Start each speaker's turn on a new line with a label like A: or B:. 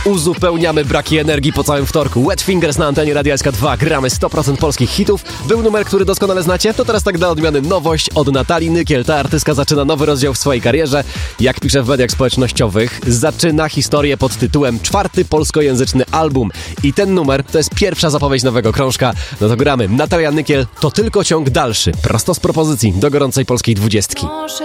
A: Uzupełniamy braki energii po całym wtorku. Wet Fingers na antenie Radia SK2. Gramy 100% polskich hitów. Był numer, który doskonale znacie. To teraz tak dla odmiany nowość od Natalii Nykiel. Ta artystka zaczyna nowy rozdział w swojej karierze. Jak pisze w mediach społecznościowych, zaczyna historię pod tytułem 4. polskojęzyczny album. I ten numer to jest pierwsza zapowiedź nowego krążka. No to gramy. Natalia Nykiel to tylko ciąg dalszy. Prosto z propozycji do gorącej polskiej 20.